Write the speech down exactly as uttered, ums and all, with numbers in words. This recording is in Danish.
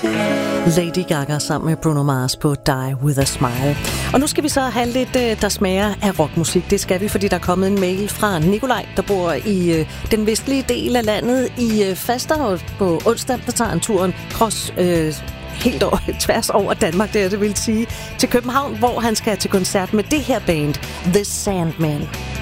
Lady Gaga sammen med Bruno Mars på Die With A Smile. Og nu skal vi så have lidt, der smager af rockmusik. Det skal vi, fordi der er kommet en mail fra Nikolaj, der bor i den vestlige del af landet i Falster. På onsdag, der tager han turen cross øh, helt over, tværs over Danmark, det er det vil sige, til København, hvor han skal til koncert med det her band, The Sandmen.